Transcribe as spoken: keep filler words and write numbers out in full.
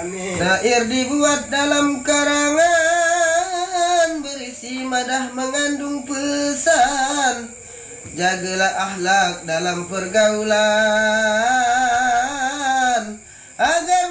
Syair dibuat dalam karangan, berisi madah mengandung pesan. Jagalah akhlak dalam pergaulan.